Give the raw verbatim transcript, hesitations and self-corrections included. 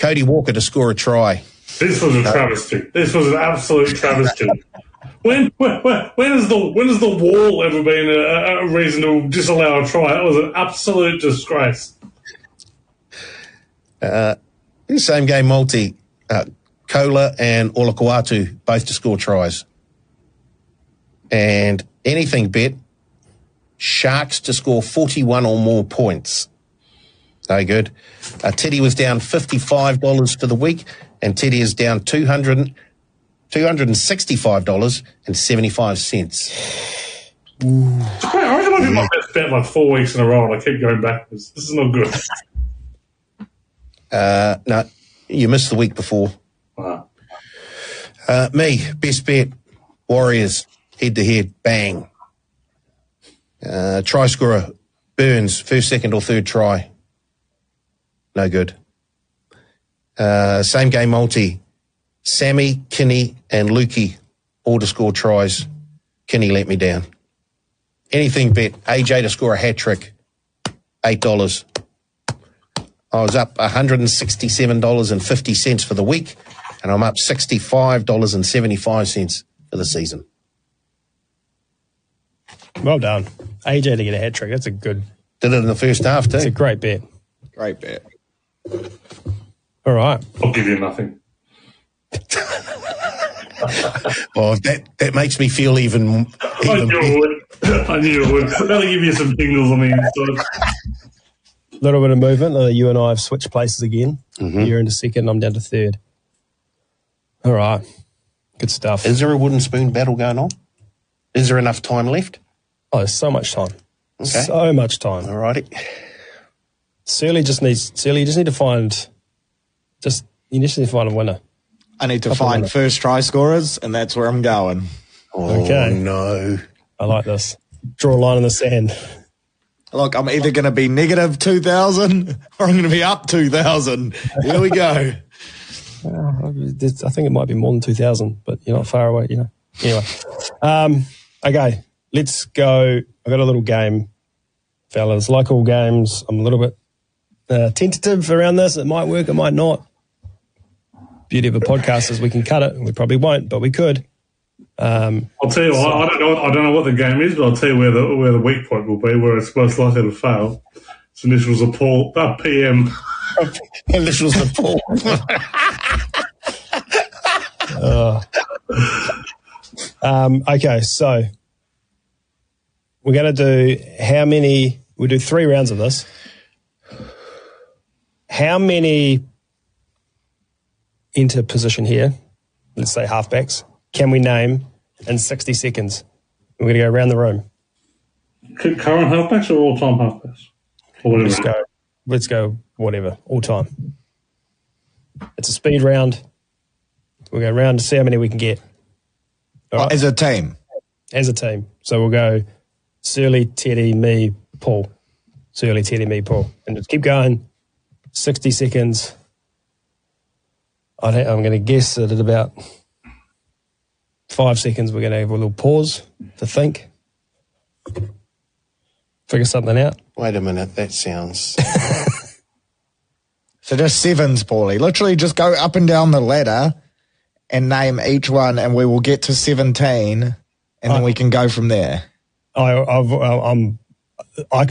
Cody Walker to score a try. This was a travesty. This was an absolute travesty. When when when has the when has the wall ever been a, a reason to disallow a try? That was an absolute disgrace. Uh, same game multi. Uh, Kola and Olakuatu both to score tries. And anything bet, Sharks to score forty-one or more points. No good. Uh, Teddy was down fifty-five dollars for the week, and Teddy is down two hundred, two hundred sixty-five dollars and seventy-five cents. I reckon I did my best bet like four weeks in a row, and I keep going backwards. This is not good. Uh, no, you missed the week before. Wow. Uh, me, best bet, Warriors, head-to-head, bang. Uh, try scorer, Burns, first, second or third try. No good. Uh, same game multi, Sammy, Kinney and Lukey, all to score tries. Kinney let me down. Anything bet, A J to score a hat-trick, eight dollars. I was up one hundred sixty-seven dollars and fifty cents for the week, and I'm up sixty-five dollars and seventy-five cents for the season. Well done. A J to get a hat trick. That's a good. Did it in the first half, too. That's a great bet. Great bet. All right. I'll give you nothing. Oh, that, that makes me feel even... even I knew it would. I knew it would. That'll give you some tingles on the inside. A little bit of movement. Uh, you and I have switched places again. Mm-hmm. You're into second, I'm down to third. All right. Good stuff. Is there a wooden spoon battle going on? Is there enough time left? Oh, there's so much time. Okay. So much time. All righty. Surly just needs, Surly, you just need to find, just, you just need to find a winner. I need to Couple find minutes. first try scorers, and that's where I'm going. Oh, Okay. no. I like this. Draw a line in the sand. Look, I'm either going to be negative two thousand or I'm going to be up two thousand. Here we go. Uh, I think it might be more than two thousand, but you're not far away, you know. Anyway. Um, okay, let's go. I've got a little game, fellas. Like all games, I'm a little bit uh, tentative around this. It might work, it might not. Beauty of a podcast is we can cut it. We probably won't, but we could. Um, I'll tell you, so, what, I don't know. I don't know what the game is, but I'll tell you where the where the weak point will be, where it's most likely to fail. Its initials are Paul. Uh, P M. Initials are Paul. uh, um, okay, so we're going to do how many? We'll do three rounds of this. How many into position here? Let's say halfbacks. Can we name in sixty seconds? We're going to go around the room. Current halfbacks or all-time halfbacks? Or whatever. Let's go. Let's go. Whatever. All time. It's a speed round. We'll go round to see how many we can get. All right? As a team. As a team. So we'll go Surly, Teddy, me, Paul. Surly, Teddy, me, Paul. And just keep going. sixty seconds. I'd ha- I'm going to guess that at about five seconds we're going to have a little pause to think. Figure something out. Wait a minute, that sounds... So just sevens, Paulie. Literally just go up and down the ladder and name each one, and we will get to seventeen, and then I- we can go from there. I, I've, I'm, I